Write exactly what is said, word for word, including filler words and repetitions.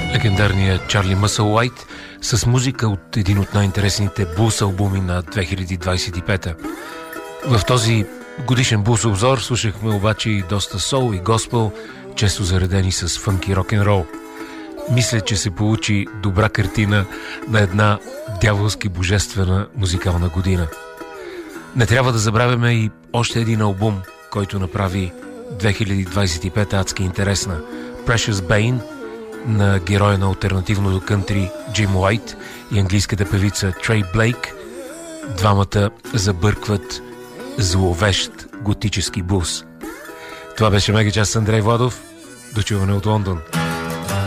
Легендарният Чарли Мъсълуайт с музика от един от най-интересните блус албуми на две хиляди двадесет и пета. В този годишен блус обзор слушахме обаче и доста сол и госпел, често заредени с фънки рок-н-рол. Мисля, че се получи добра картина на една дяволски божествена музикална година. Не трябва да забравяме и още един албум, който направи две хиляди двадесет и пета адски интересна. Precious Bane на героя на алтернативното кънтри Джим Уайт и английската певица Трей Блейк. Двамата забъркват зловещ готически блус. Това беше Мегачас с Андрей Владов. До чуване от Лондон.